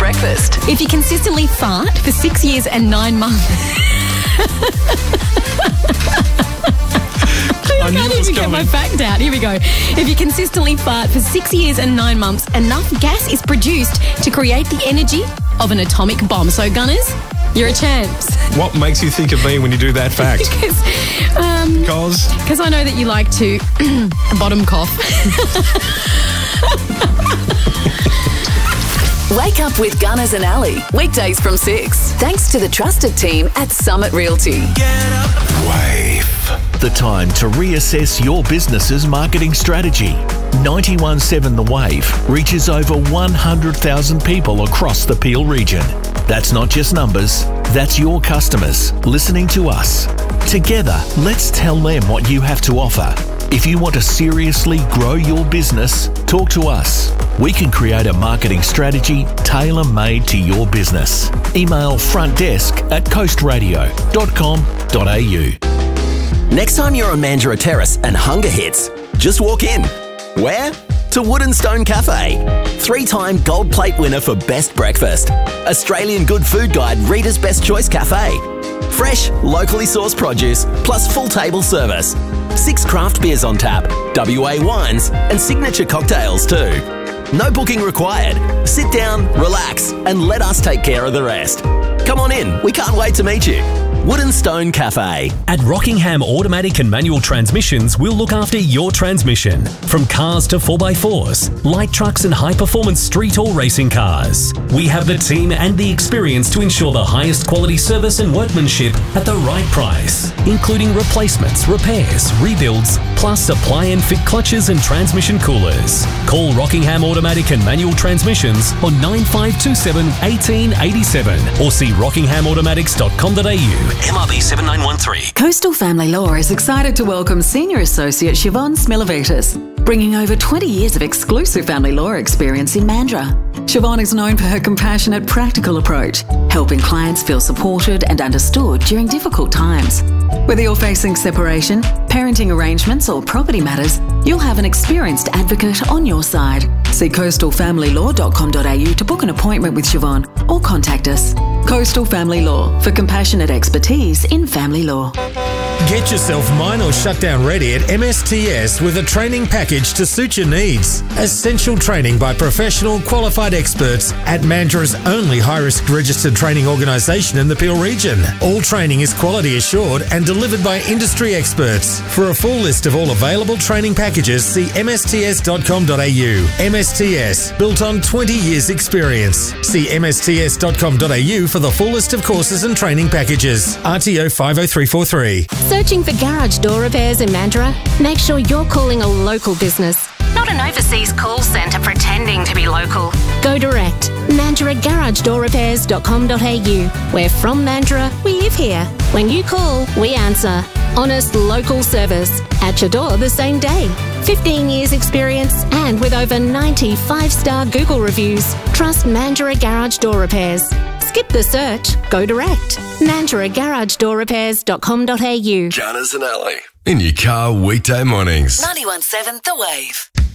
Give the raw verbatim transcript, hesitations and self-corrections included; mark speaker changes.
Speaker 1: breakfast.
Speaker 2: If you consistently fart for six years and nine months... I can't even get my fact out. Here we go. If you consistently fart for six years and nine months, enough gas is produced to create the energy of an atomic bomb. So, Gunners, you're a champs.
Speaker 3: What makes you think of me when you do that fact?
Speaker 2: Because um, Because I know that you like to bottom cough.
Speaker 1: Wake up with Gunners and Ali. Weekdays from six. Thanks to the trusted team at Summit Realty.
Speaker 4: Wave. The time to reassess your business's marketing strategy. ninety-one point seven The Wave reaches over one hundred thousand people across the Peel region. That's not just numbers, that's your customers listening to us. Together, let's tell them what you have to offer. If you want to seriously grow your business, talk to us. We can create a marketing strategy tailor-made to your business. Email frontdesk at coast radio dot com dot a u.
Speaker 5: Next time you're on Mandurah Terrace and hunger hits, just walk in. Where? To Wood and Stone Cafe. Three-time gold plate winner for best breakfast. Australian Good Food Guide Reader's Best Choice Cafe. Fresh, locally sourced produce, plus full table service. Six craft beers on tap, W A wines, and signature cocktails too. No booking required. Sit down, relax, and let us take care of the rest. Come on in, we can't wait to meet you. Wood and Stone Cafe.
Speaker 6: At Rockingham Automatic and Manual Transmissions, we'll look after your transmission. From cars to four by fours, light trucks and high-performance street or racing cars. We have the team and the experience to ensure the highest quality service and workmanship at the right price, including replacements, repairs, rebuilds, plus supply and fit clutches and transmission coolers. Call Rockingham Automatic and Manual Transmissions on nine five two seven, one eight eight seven or see rockingham automatics dot com dot a u.
Speaker 7: M R B seven nine one three.
Speaker 1: Coastal Family Law is excited to welcome Senior Associate Siobhan Smilovitis, bringing over twenty years of exclusive family law experience in Mandurah. Siobhan is known for her compassionate, practical approach, helping clients feel supported and understood during difficult times. Whether you're facing separation, parenting arrangements or property matters, you'll have an experienced advocate on your side. See coastal family law dot com dot a u to book an appointment with Siobhan or contact us. Coastal Family Law, for compassionate expertise in family law.
Speaker 8: Get yourself mine or shutdown ready at M S T S with a training package to suit your needs. Essential training by professional qualified experts at Mandurah's only high-risk registered training organisation in the Peel region. All training is quality assured and delivered by industry experts. For a full list of all available training packages, see m s t s dot com dot a u. M S T S, built on twenty years experience. See m s t s dot com dot a u for the full list of courses and training packages. R T O five oh three four three.
Speaker 9: Searching for garage door repairs in Mandurah? Make sure you're calling a local business, not an overseas call centre pretending to be local. Go direct. Mandurah Garage Door Repairs dot com dot a u. We're from Mandurah, we live here. When you call, we answer. Honest local service. At your door the same day. fifteen years experience and with over ninety five-star Google reviews. Trust Mandurah Garage Door Repairs. Skip the search, go direct. Mandurah Garage Door Repairs dot com dot a u.
Speaker 4: Gunners and Ali. In your car weekday mornings.
Speaker 1: ninety-one point seven The Wave.